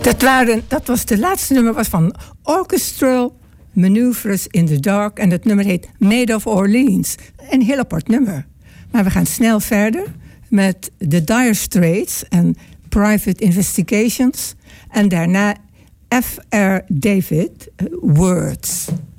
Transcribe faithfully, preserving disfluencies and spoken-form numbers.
Dat, waren, dat was de laatste nummer was van Orchestral Maneuvers in the Dark. En het nummer heet Made of Orleans. Een heel apart nummer. Maar we gaan snel verder met The Dire Straits en Private Investigations. En daarna F R. David, uh, Words.